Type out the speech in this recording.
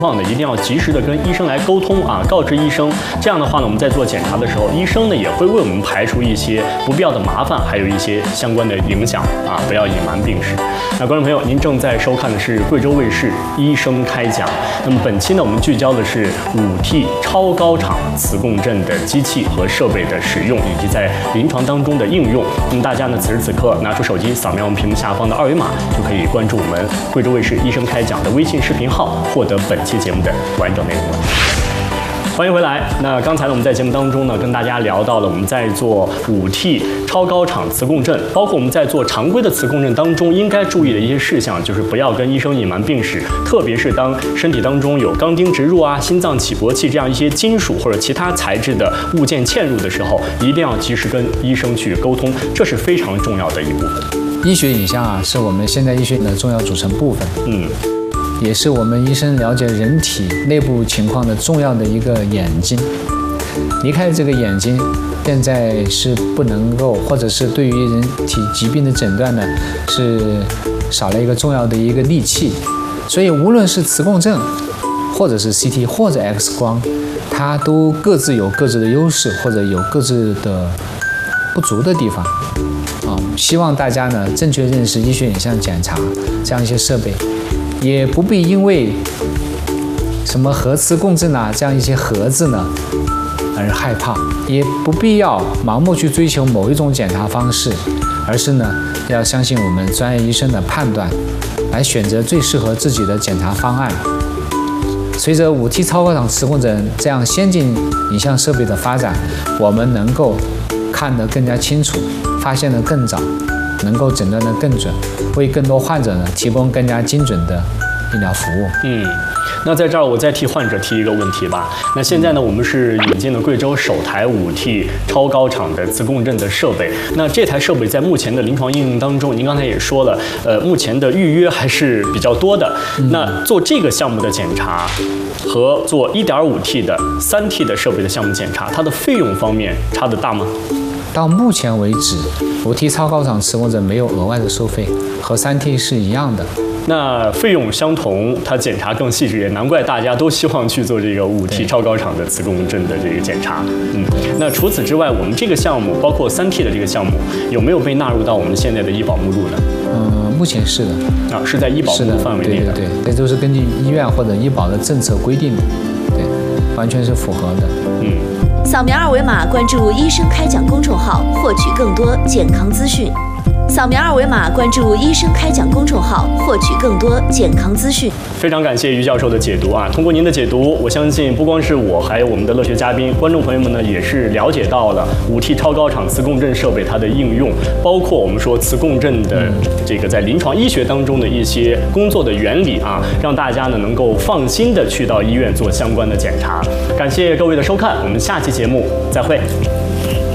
况的，一定要及时的跟医生来沟通啊，告知医生。这样的话呢，我们在做检查的时候，医生呢也会为我们排除一些不必要的麻烦，还有一些相关的影响啊，不要隐瞒病史。那观众朋友，您正在收看的是贵州卫视医生开讲。那么本期呢，我们聚焦的是5T 超高场磁共振的机器和设备的使用，以及在临床当中的应用。那么大家呢，此时此刻拿出手机，扫描我们屏幕下方的2维码，就可以关注我们贵州卫视医生开讲的微信视频号，获得本期节目的完整内容了。欢迎回来。那刚才呢，我们在节目当中呢，跟大家聊到了我们在做5T 超高场磁共振，包括我们在做常规的磁共振当中应该注意的一些事项，就是不要跟医生隐瞒病史，特别是当身体当中有钢钉植入啊、心脏起搏器这样一些金属或者其他材质的物件嵌入的时候，一定要及时跟医生去沟通，这是非常重要的一部分。 医学影像啊，是我们现代医学的重要组成部分。也是我们医生了解人体内部情况的重要的一个眼睛。离开这个眼睛，现在是不能够，或者是对于人体疾病的诊断呢，是少了一个重要的一个利器。所以无论是磁共振，或者是 CT 或者 X 光，它都各自有各自的优势，或者有各自的不足的地方。希望大家呢正确认识医学影像检查这样一些设备。也不必因为什么核磁共振啊这样一些核字呢而害怕，也不必要盲目去追求某一种检查方式，而是呢要相信我们专业医生的判断，来选择最适合自己的检查方案。随着5T 超高场磁共振这样先进影像设备的发展，我们能够看得更加清楚，发现得更早，能够诊断得更准，为更多患者呢提供更加精准的医疗服务。 那在这儿我再替患者提一个问题吧。那现在呢，我们是引进了贵州首台5T 超高场的磁共振的设备。那这台设备在目前的临床应用当中，您刚才也说了，目前的预约还是比较多的。那做这个项目的检查和做1.5T 的、3T 的设备的项目检查，它的费用方面差得大吗？ 到目前为止，5T 超高场磁共振没有额外的收费，和3T 是一样的。 那费用相同，它检查更细致，也难怪大家都希望去做这个5T 超高场的磁共振的这个检查。那除此之外，我们这个项目，包括3T 的这个项目，有没有被纳入到我们现在的医保目录呢？ 目前是的。 是在医保目录范围内的。 对，这都是根据医院或者医保的政策规定的，对，完全是符合的。 扫描2维码关注医生开讲公众号，获取更多健康资讯。扫描2维码关注医生开讲公众号，获取更多健康资讯。 非常感谢于教授的解读啊！通过您的解读，我相信不光是我，还有我们的乐学嘉宾、观众朋友们呢，也是了解到了5T 超高场磁共振设备它的应用，包括我们说磁共振的这个在临床医学当中的一些工作的原理啊，让大家呢能够放心的去到医院做相关的检查。感谢各位的收看，我们下期节目再会。